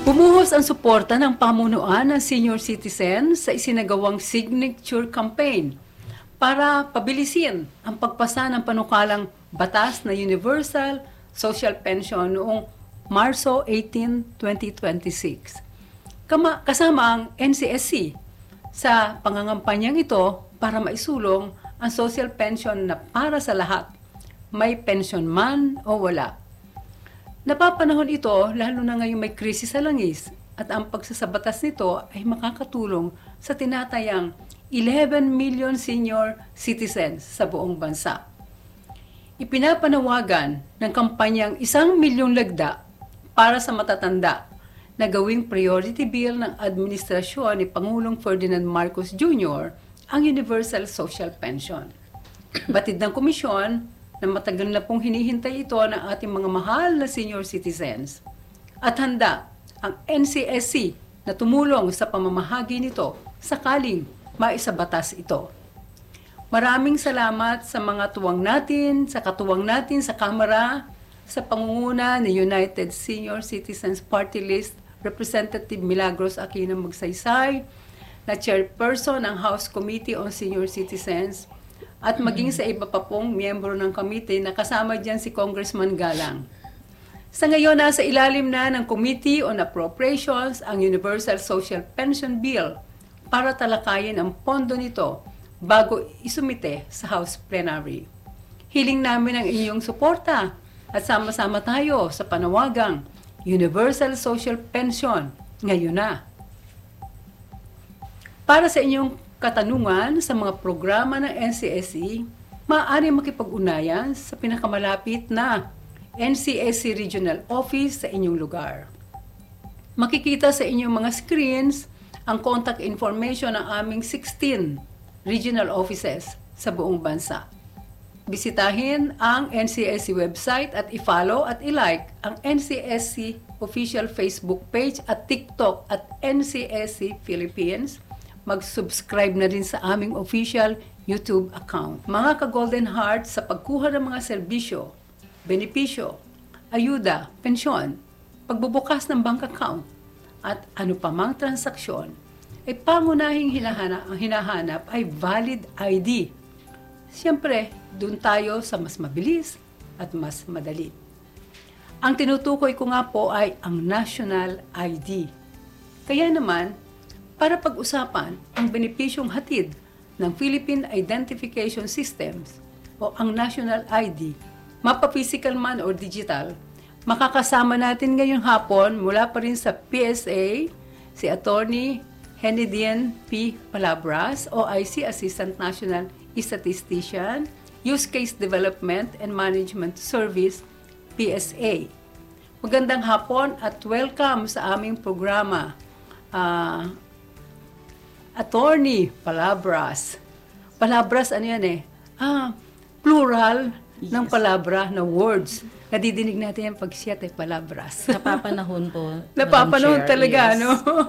Bumuhos ang suporta ng pamunuan ng senior citizen sa isinagawang signature campaign para pabilisin ang pagpasa ng panukalang batas na Universal Social Pension noong Marso 18, 2026. Kasama ang NCSC sa pangangampanyang ito para maisulong ang social pension na para sa lahat, may pension man o wala. Napapanahon ito lalo na ngayong may krisis sa langis at ang pagsasabatas nito ay makakatulong sa tinatayang 11 million senior citizens sa buong bansa. Ipinapanawagan ng kampanyang 1 milyong lagda para sa matatanda na gawing priority bill ng administrasyon ni Pangulong Ferdinand Marcos Jr. ang Universal Social Pension. Batid ng komisyon na matagal na pong hinihintay ito ng ating mga mahal na senior citizens. At handa ang NCSC na tumulong sa pamamahagi nito sakaling maisabatas ito. Maraming salamat sa mga katuwang natin sa Kamara, sa pangunguna ni United Senior Citizens Party List, Representative Milagros Aquino Magsaysay, na chairperson ng House Committee on Senior Citizens, at maging sa iba pa pong miyembro ng committee na kasama dyan si Congressman Galang. Sa ngayon, nasa ilalim na ng Committee on Appropriations ang Universal Social Pension Bill para talakayin ang pondo nito bago isumite sa House Plenary. Hiling namin ang inyong suporta at sama-sama tayo sa panawagang Universal Social Pension ngayon na. Para sa inyong katanungan sa mga programa ng NCSC, maaari makipag-ugnayan sa pinakamalapit na NCSC Regional Office sa inyong lugar. Makikita sa inyong mga screens ang contact information ng aming 16 regional offices sa buong bansa. Bisitahin ang NCSC website at i-follow at i-like ang NCSC official Facebook page at TikTok at NCSC Philippines. Mag-subscribe na rin sa aming official YouTube account. Mga ka-Golden Heart, sa pagkuha ng mga serbisyo, benepisyo, ayuda, pensyon, pagbubukas ng bank account, at ano pa mang transaksyon, ay pangunahing hinahanap ay valid ID. Siyempre, doon tayo sa mas mabilis at mas madali. Ang tinutukoy ko nga po ay ang National ID. Kaya naman, para pag-usapan ang benepisyong hatid ng Philippine Identification Systems o ang National ID, mapa-physical man o digital, makakasama natin ngayong hapon mula pa rin sa PSA si Attorney Henedian P. Palabras, OIC Assistant National Statistician, Use Case Development and Management Service, PSA. Magandang hapon at welcome sa aming programa. Attorney Palabras. Palabras, ano yan eh? Plural ng palabra na words. Nadidinig natin yung pag-siyat eh, palabras. Napapanahon po. Napapanahon talaga, yes. No?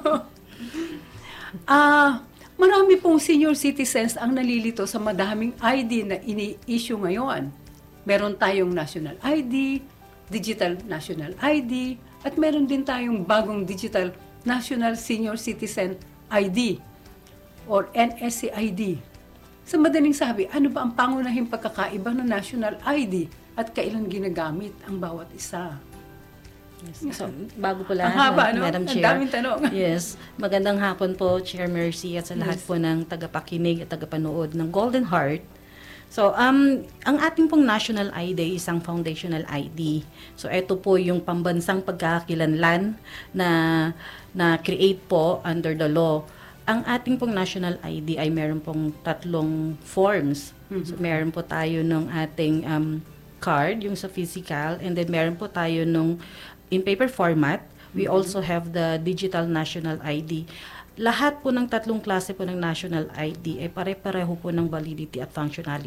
Marami pong senior citizens ang nalilito sa madaming ID na ini-issue ngayon. Meron tayong National ID, Digital National ID, at meron din tayong bagong Digital National Senior Citizen ID or NSCID. Sa madaling sabi, ano ba ang pangunahing pagkakaiba ng National ID at kailan ginagamit ang bawat isa? Yes. So, bago po lahat, ang haba, no? Madam Chair. Ang daming tanong. Yes. Magandang hapon po, Chair Mercy, at sa lahat po ng tagapakinig at tagapanood ng Golden Heart. So, ang ating pong National ID ay isang foundational ID. So, ito po yung pambansang pagkakakilanlan na create po under the law. Ang ating pong National ID ay meron pong 3 forms. So, meron po tayo ng ating card, yung sa physical, and then meron po tayo nung in paper format. We also have the Digital National ID. Lahat po ng 3 klase po ng National ID ay pare-pareho po ng validity at functionality.